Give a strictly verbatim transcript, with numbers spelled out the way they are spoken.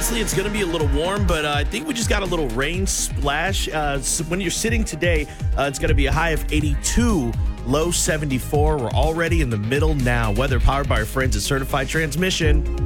honestly, it's going to be a little warm, but uh, I think we just got a little rain splash. Uh, so when you're sitting today, uh, it's going to be a high of eighty-two, low seventy-four. We're already in the middle now. Weather powered by our friends at Certified Transmission.